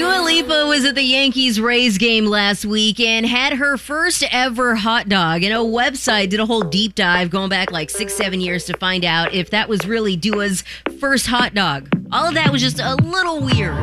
Dua Lipa was at the Yankees-Rays game last week and had her first ever hot dog. And a website did a whole deep dive going back like 6-7 years to find out if that was really Dua's first hot dog. All of that was just a little weird.